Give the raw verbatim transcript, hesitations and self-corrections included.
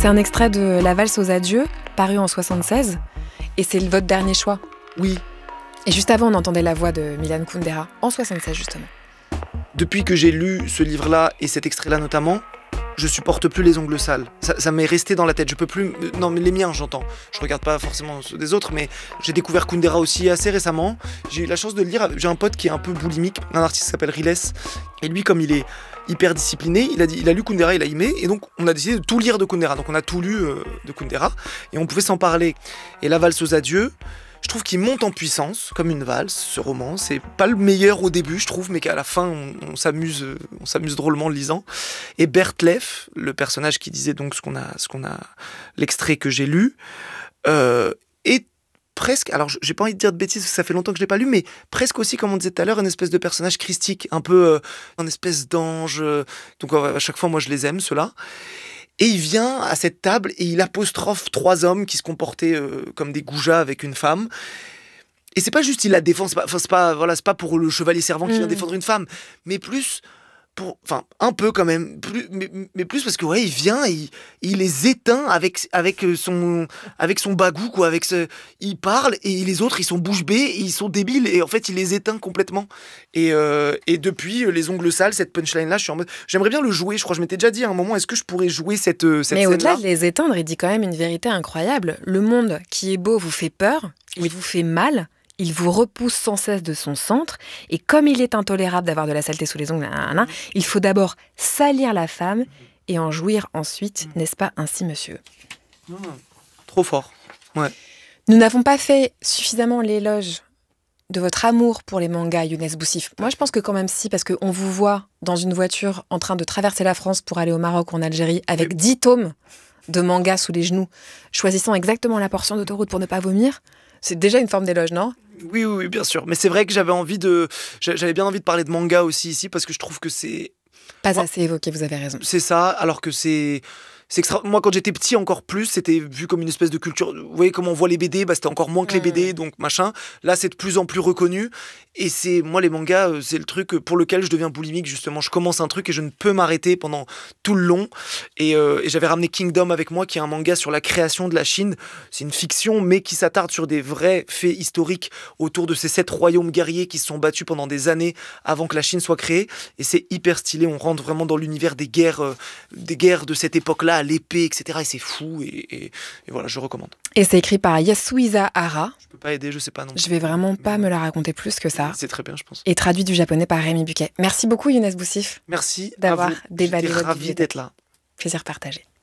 C'est un extrait de La valse aux adieux, paru en soixante-seize, et c'est votre dernier choix. Oui. Et juste avant, on entendait la voix de Milan Kundera, en soixante-seize justement. Depuis que j'ai lu ce livre-là, et cet extrait-là notamment, je supporte plus les ongles sales. Ça, ça m'est resté dans la tête. Je peux plus. Non, mais les miens, j'entends. Je regarde pas forcément ceux des autres, mais j'ai découvert Kundera aussi assez récemment. J'ai eu la chance de le lire. J'ai un pote qui est un peu boulimique, un artiste qui s'appelle Riles. Et lui, comme il est hyper discipliné, il a, dit, il a lu Kundera, il a aimé. Et donc, on a décidé de tout lire de Kundera. Donc, on a tout lu euh, de Kundera. Et on pouvait s'en parler. Et La valse aux adieux, je trouve qu'il monte en puissance, comme une valse, ce roman. C'est pas le meilleur au début, je trouve, mais qu'à la fin, on, on, s'amuse, on s'amuse drôlement en le lisant. Et Bertleff, le personnage qui disait donc ce qu'on a, ce qu'on a, l'extrait que j'ai lu, euh, est presque, alors j'ai pas envie de dire de bêtises, parce que ça fait longtemps que je l'ai pas lu, mais presque aussi, comme on disait tout à l'heure, une espèce de personnage christique, un peu, euh, une espèce d'ange. Euh, donc à chaque fois, moi, je les aime, ceux-là. Et il vient à cette table et il apostrophe trois hommes qui se comportaient euh, comme des goujats avec une femme. Et c'est pas juste il la défend, c'est pas, c'est pas, voilà, c'est pas pour le chevalier servant qui vient Mmh. défendre une femme, mais plus pour, enfin un peu quand même, plus, mais, mais plus parce que ouais, il vient, et il, il les éteint avec avec son avec son bagou quoi, avec ce, il parle et les autres ils sont bouche bée, et ils sont débiles et en fait il les éteint complètement. Et euh, et depuis les ongles sales, cette punchline là, je suis en mode, j'aimerais bien le jouer. Je crois que je m'étais déjà dit à un moment, est-ce que je pourrais jouer cette cette Mais scène au-delà là. de les éteindre, il dit quand même une vérité incroyable. Le monde qui est beau vous fait peur, il Oui. vous fait mal, il vous repousse sans cesse de son centre, et comme il est intolérable d'avoir de la saleté sous les ongles, nanana, il faut d'abord salir la femme et en jouir ensuite, n'est-ce pas ainsi, monsieur ? Non, non. Trop fort. Ouais. Nous n'avons pas fait suffisamment l'éloge de votre amour pour les mangas, Younes Boussif. Moi, je pense que quand même si, parce qu'on vous voit dans une voiture en train de traverser la France pour aller au Maroc ou en Algérie avec dix tomes de mangas sous les genoux, choisissant exactement la portion d'autoroute pour ne pas vomir. C'est déjà une forme d'éloge, non ? Oui, oui, oui, bien sûr. Mais c'est vrai que j'avais envie de, j'avais bien envie de parler de manga aussi ici, parce que je trouve que c'est, Pas Moi- assez évoqué, vous avez raison. c'est ça, alors que c'est, c'est extra. Moi, quand j'étais petit, encore plus, c'était vu comme une espèce de culture. Vous voyez comment on voit les B D, bah, c'était encore moins que les B D, donc machin. Là, c'est de plus en plus reconnu. Et c'est, moi, les mangas, euh, c'est le truc pour lequel je deviens boulimique, justement. Je commence un truc et je ne peux m'arrêter pendant tout le long. Et, euh, et j'avais ramené Kingdom avec moi, qui est un manga sur la création de la Chine. C'est une fiction, mais qui s'attarde sur des vrais faits historiques autour de ces sept royaumes guerriers qui se sont battus pendant des années avant que la Chine soit créée. Et c'est hyper stylé. On rentre vraiment dans l'univers des guerres, euh, des guerres de cette époque-là, à l'épée, et cetera. Et c'est fou. Et, et, et voilà, je recommande. Et c'est écrit par Yasuiza Hara. Je peux pas aider, je sais pas non plus. Je vais vraiment pas me la raconter plus que ça. C'est très bien, je pense. Et traduit du japonais par Rémi Buquet. Merci beaucoup, Younes Boussif. Merci D'avoir à vous. déballé J'étais votre ravi bibliothèque. d'être là. Plaisir partagé.